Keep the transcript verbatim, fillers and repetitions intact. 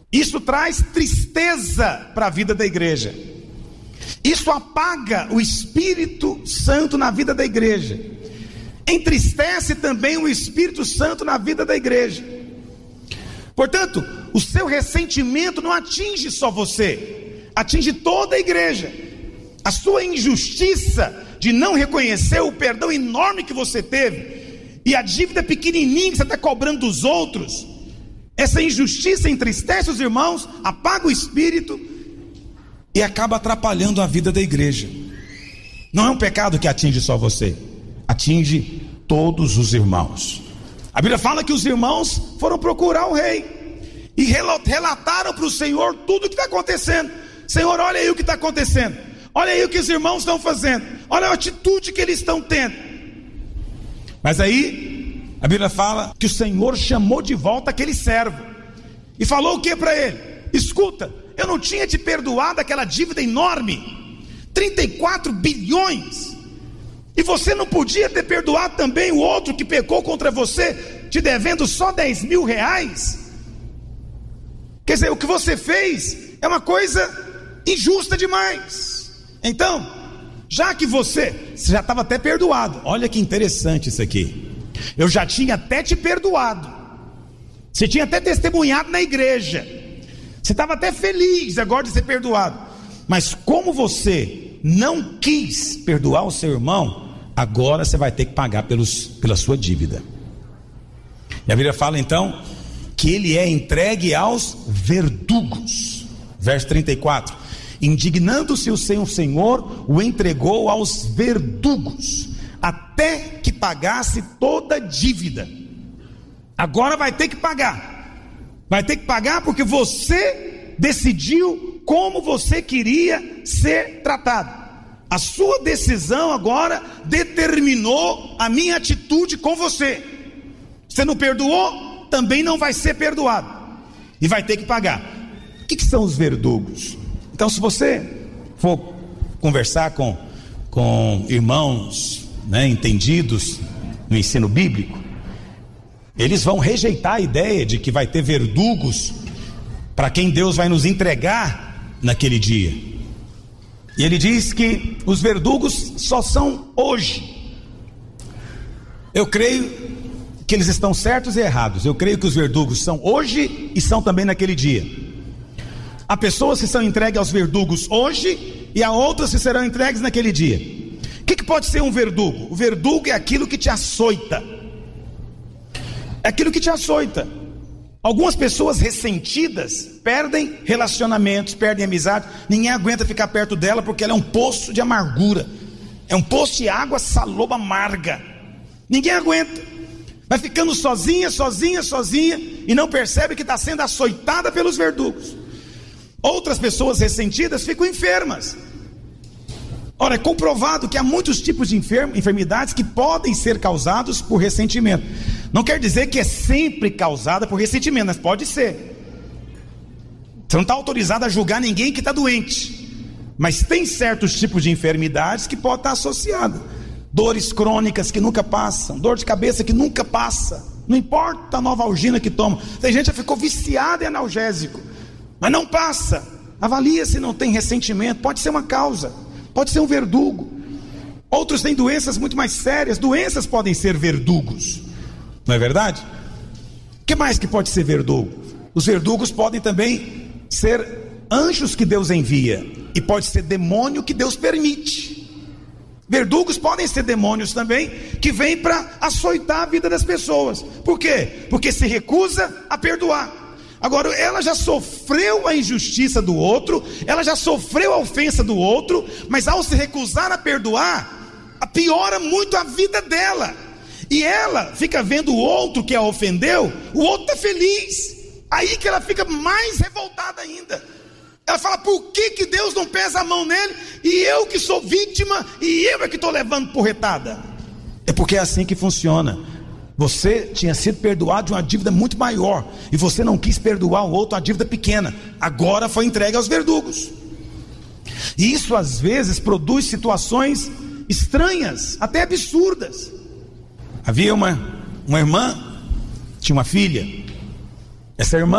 Isso traz tristeza para a vida da igreja. Isso apaga o Espírito Santo na vida da igreja. Entristece também o Espírito Santo na vida da igreja. Portanto, o seu ressentimento não atinge só você, atinge toda a igreja. A sua injustiça de não reconhecer o perdão enorme que você teve, e a dívida pequenininha que você está cobrando dos outros, essa injustiça entristece os irmãos, apaga o Espírito e acaba atrapalhando a vida da igreja. Não é um pecado que atinge só você, atinge todos os irmãos. A Bíblia fala que os irmãos foram procurar o rei e relataram para o Senhor tudo o que está acontecendo. Senhor, olha aí o que está acontecendo, olha aí o que os irmãos estão fazendo, olha a atitude que eles estão tendo. Mas aí a Bíblia fala que o Senhor chamou de volta aquele servo e falou o que para ele? Escuta, eu não tinha te perdoado aquela dívida enorme, trinta e quatro bilhões, e você não podia ter perdoado também o outro que pecou contra você, te devendo só dez mil reais? Quer dizer, o que você fez é uma coisa injusta demais. Então, já que você, você já estava até perdoado, olha que interessante isso aqui, eu já tinha até te perdoado, você tinha até testemunhado na igreja, você estava até feliz agora de ser perdoado, mas como você não quis perdoar o seu irmão, agora você vai ter que pagar pelos, pela sua dívida. E a Bíblia fala então que ele é entregue aos verdugos. Verso trinta e quatro: indignando-se o seu senhor, o entregou aos verdugos, até que pagasse toda a dívida. Agora vai ter que pagar, vai ter que pagar porque você decidiu como você queria ser tratado. A sua decisão agora determinou a minha atitude com você. Você não perdoou, também não vai ser perdoado e vai ter que pagar. O que, que são os verdugos? Então, se você for conversar com, com irmãos, né, entendidos no ensino bíblico, eles vão rejeitar a ideia de que vai ter verdugos para quem Deus vai nos entregar naquele dia. E ele diz que os verdugos só são hoje. Eu creio que eles estão certos e errados. Eu creio que os verdugos são hoje e são também naquele dia. Há pessoas que são entregues aos verdugos hoje e há outras que serão entregues naquele dia. O que, que pode ser um verdugo? O verdugo é aquilo que te açoita. É aquilo que te açoita. Algumas pessoas ressentidas perdem relacionamentos, perdem amizade. Ninguém aguenta ficar perto dela porque ela é um poço de amargura, é um poço de água saloba amarga. Ninguém aguenta, vai ficando sozinha, sozinha, sozinha e não percebe que está sendo açoitada pelos verdugos. Outras pessoas ressentidas ficam enfermas. Ora, é comprovado que há muitos tipos de enfer- enfermidades que podem ser causados por ressentimento. Não quer dizer que é sempre causada por ressentimento, mas pode ser. Você não está autorizado a julgar ninguém que está doente, mas tem certos tipos de enfermidades que podem estar associadas. Dores crônicas que nunca passam, dor de cabeça que nunca passa, não importa a novalgina que toma. Tem gente que ficou viciada em analgésico, mas não passa. Avalia se não tem ressentimento, pode ser uma causa, pode ser um verdugo. Outros têm doenças muito mais sérias, doenças podem ser verdugos, não é verdade? O que mais que pode ser verdugo? Os verdugos podem também ser anjos que Deus envia, e pode ser demônio que Deus permite. Verdugos podem ser demônios também, que vêm para açoitar a vida das pessoas. Por quê? Porque se recusa a perdoar. Agora, ela já sofreu a injustiça do outro, ela já sofreu a ofensa do outro, mas ao se recusar a perdoar, piora muito a vida dela. E ela fica vendo o outro que a ofendeu, o outro está feliz. Aí que ela fica mais revoltada ainda. Ela fala, por que que Deus não pesa a mão nele, e eu que sou vítima, e eu é que estou levando porretada? É porque é assim que funciona. Você tinha sido perdoado de uma dívida muito maior, e você não quis perdoar o outro uma dívida pequena, agora foi entregue aos verdugos. E isso às vezes produz situações estranhas, até absurdas. Havia uma, uma irmã, tinha uma filha. Essa irmã